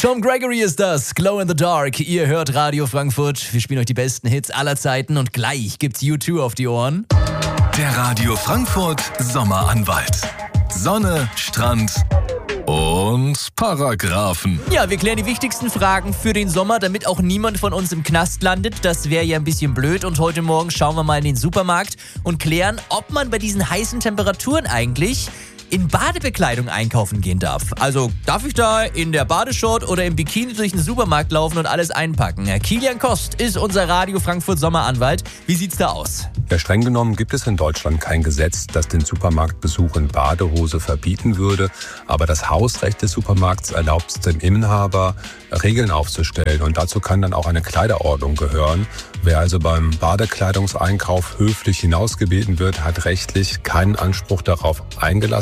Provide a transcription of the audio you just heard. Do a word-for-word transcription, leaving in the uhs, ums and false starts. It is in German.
Tom Gregory ist das, Glow in the Dark. Ihr hört Radio Frankfurt. Wir spielen euch die besten Hits aller Zeiten und gleich gibt's U zwei auf die Ohren. Der Radio Frankfurt Sommeranwalt. Sonne, Strand und Paragraphen. Ja, wir klären die wichtigsten Fragen für den Sommer, damit auch niemand von uns im Knast landet. Das wäre ja ein bisschen blöd. Und heute Morgen schauen wir mal in den Supermarkt und klären, ob man bei diesen heißen Temperaturen eigentlich in Badebekleidung einkaufen gehen darf. Also, darf ich da in der Badeshort oder im Bikini durch den Supermarkt laufen und alles einpacken? Herr Kilian Kost ist unser Radio Frankfurt Sommeranwalt. Wie sieht's da aus? Ja, streng genommen gibt es in Deutschland kein Gesetz, das den Supermarktbesuch in Badehose verbieten würde. Aber das Hausrecht des Supermarkts erlaubt es dem Inhaber, Regeln aufzustellen. Und dazu kann dann auch eine Kleiderordnung gehören. Wer also beim Badekleidungseinkauf höflich hinausgebeten wird, hat rechtlich keinen Anspruch darauf, eingelassen